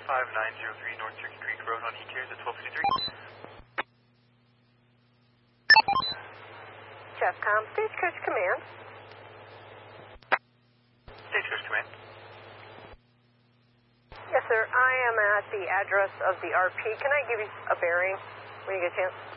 5903 North Turkey Creek Road on ETAs at 1253. Chefcom, Stagecoach Command. Stagecoach Command. Yes, sir. I am at the address of the RP. Can I give you a bearing when you get a chance?